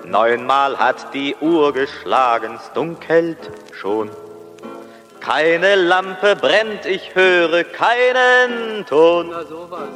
9-mal hat die Uhr geschlagen's dunkelt schon. Keine Lampe brennt, ich höre keinen Ton. Na sowas.